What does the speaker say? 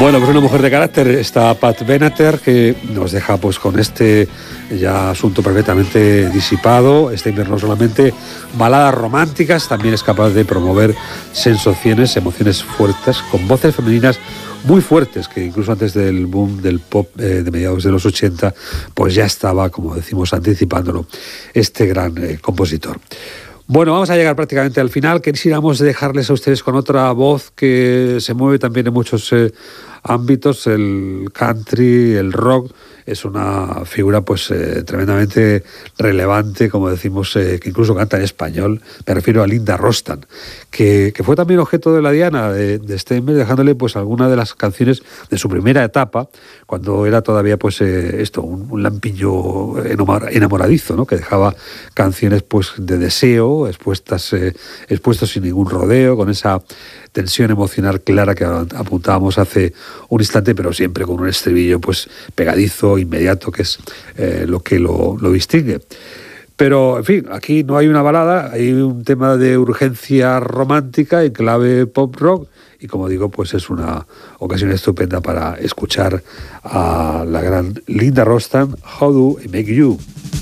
Bueno, pues una mujer de carácter, está Pat Benatar, que nos deja pues con este ya asunto perfectamente disipado. Este invierno solamente baladas románticas, también es capaz de promover sensaciones, emociones fuertes, con voces femeninas muy fuertes, que incluso antes del boom del pop de mediados de los 80, pues ya estaba, como decimos, anticipándolo este gran compositor. Bueno, vamos a llegar prácticamente al final. Quisiéramos dejarles a ustedes con otra voz que se mueve también en muchos ámbitos, el country, el rock. Es una figura pues tremendamente relevante, como decimos, que incluso canta en español. Me refiero a Linda Ronstadt, que fue también objeto de la diana de Steinway, dejándole pues algunas de las canciones de su primera etapa, cuando era todavía pues un lampiño enamoradizo, ¿no? Que dejaba canciones pues de deseo, expuestos sin ningún rodeo, con esa tensión emocional clara que apuntábamos hace un instante, pero siempre con un estribillo pues pegadizo, inmediato, que es lo que lo distingue. Pero, en fin, aquí no hay una balada, hay un tema de urgencia romántica en clave pop rock, y como digo, pues es una ocasión estupenda para escuchar a la gran Linda Ronstadt, How Do I Make You.